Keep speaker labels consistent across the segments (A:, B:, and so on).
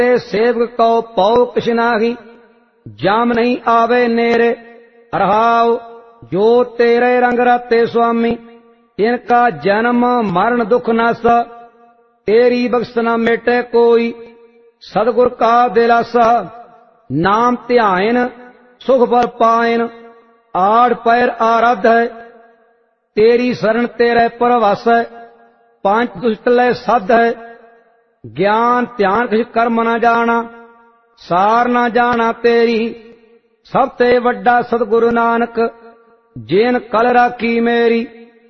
A: सेवक को पौ किछ नाही, जाम नहीं आवे नेरे। रहाओ जो तेरे रंग राते स्वामी, तिनका जन्म मरण दुख नासा। तेरी बख्श न मेटे कोई, सदगुर का दिलासा। नाम ध्यान सुख बल पायन, आड़ पैर आराध है। तेरी शरण तेरे परवास है, पांच दुष्ट लय साध है। ज्ञान ध्यान किछ कर्म न जाना, सार न जाना तेरी। सब ते वड्डा सतगुरु नानक, जेन कल राखी मेरी।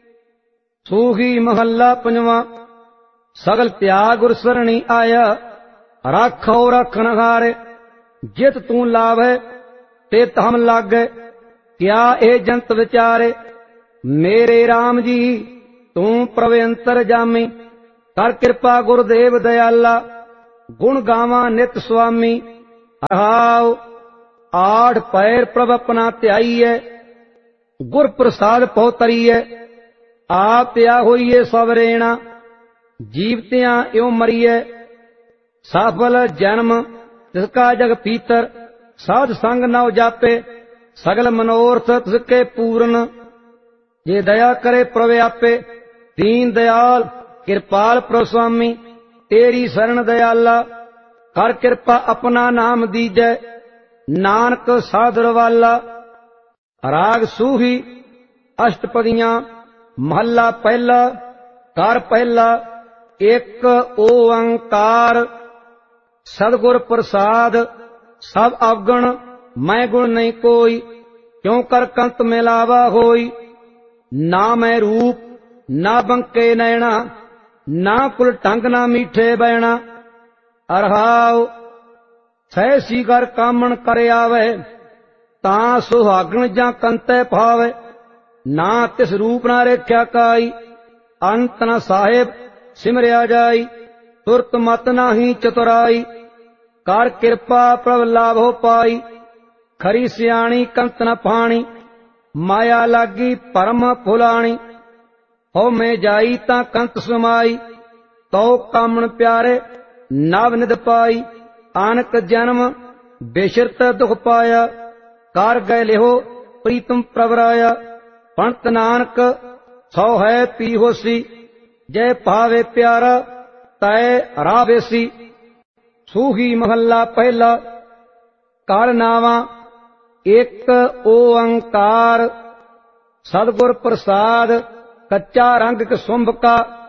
A: सूही महला पंजवा। सगल त्याग गुर सरणी आया, राखो रखन हारे। जित तू लावे तित हम लागे, क्या ए जंत विचारे। मेरे राम जी तू प्रभ अंतर जामी, कर कृपा गुरुदेव दयाला। गुण गावा नित स्वामी, रहाओ आठ पैर प्रभ अपना त्याईए। गुर प्रसाद पौतरीए, आप त्या होइए सवरेणा। जीवतियां यो मरिए, सफल जन्म तिसका जग पीतर। साध संग नव जापे, सगल मनोरथ तिसके पूर्ण। जे दया करे प्रभ आपे, दीन दयाल कृपाल प्रभ स्वामी। तेरी शरण दयाला, कर कृपा अपना नाम दीजै। नानक साधर वाला। राग सूही अष्टपदियां। महला पहला। कर पहला। एक ओंकार। सदगुर प्रसाद सब अवगुण, मैं गुण नहीं कोई। क्यों कर कंत मिलावा होई, ना मैं रूप ना बंके नैना। ना कुल ढंग ना मीठे बैणा। अरहाओ सहसी कर कामण कर आवे, तां सुहागण जां कंते भावे। ना तिस रूप ना रेख्या काई, अंत न साहेब सिमरिया जाई। तुरत मत नाही चतुराई, कर कृपा प्रभ लाभो पाई। खरी सियाणी कंत न फाणी, माया लागी परम फुलाणी। हो में जाई तां कंत समाई, तो कामण प्यारे नव निध पाई। आनक जन्म बेशरत दुख पाया, कर गए लिहो प्रीतम प्रवराया। पंत नानक सौ है पी होसी, जय पावे प्यारा तय रावेसी। सूही महला पहला। कर नावा। एक ओंकार। सदगुर प्रसाद कच्चा रंग सुंभ का,